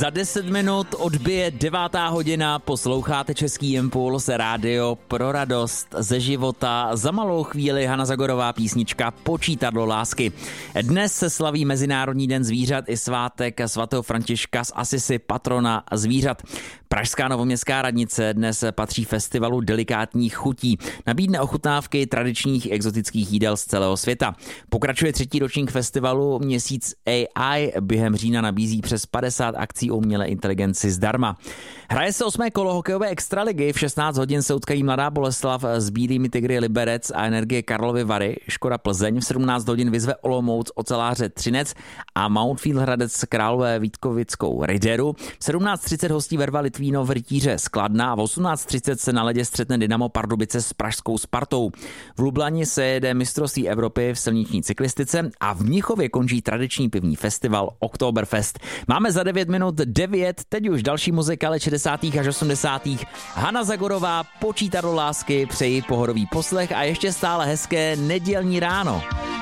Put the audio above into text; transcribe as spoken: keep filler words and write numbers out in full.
Za deset minut odbije devátá hodina, posloucháte Český impuls, rádio pro radost ze života. Za malou chvíli Hana Zagorová písnička Počítadlo lásky. Dnes se slaví Mezinárodní den zvířat i svátek svatého Františka z Asisi, patrona zvířat. Pražská novoměstská radnice dnes patří festivalu delikátních chutí. Nabídne ochutnávky tradičních exotických jídel z celého světa. Pokračuje třetí ročník festivalu Měsíc A I. Během října nabízí přes padesát akcí o umělé inteligenci zdarma. Hraje se osmé kolo hokejové extraligy. V šestnáct hodin se utkají Mladá Boleslav s Bílými Tygry Liberec a Energie Karlovy Vary. Škoda Plzeň v sedmnáct hodin vyzve Olomouc Oceláře Třinec a Mountfield Hradec Králové Vítkovickou Rideru. V sedmnáct třicet hostí Verva Litvínov Rytíře z Kladna a v osmnáct třicet se na ledě střetne Dynamo Pardubice s pražskou Spartou. V Lublani se jede mistrovství Evropy v silniční cyklistice a v Mnichově končí tradiční pivní festival Oktoberfest. Máme za devět minut devět, teď už další muzika let šedesátých až osmdesátých. Hana Zagorová, Počítadlo lásky, přeji pohodový poslech a ještě stále hezké nedělní ráno.